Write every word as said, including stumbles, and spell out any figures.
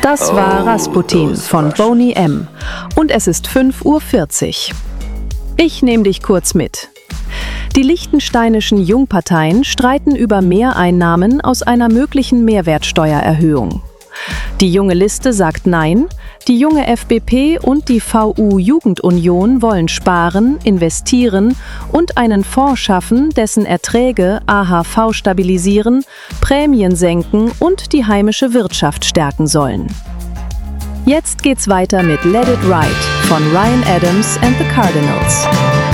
Das war Rasputin von Boney M. Und es ist fünf Uhr vierzig. Ich nehme dich kurz mit. Die liechtensteinischen Jungparteien streiten über Mehreinnahmen aus einer möglichen Mehrwertsteuererhöhung. Die Junge Liste sagt Nein, die junge F B P und die V U-Jugendunion wollen sparen, investieren und einen Fonds schaffen, dessen Erträge A H V stabilisieren, Prämien senken und die heimische Wirtschaft stärken sollen. Jetzt geht's weiter mit Let It Ride von Ryan Adams and the Cardinals.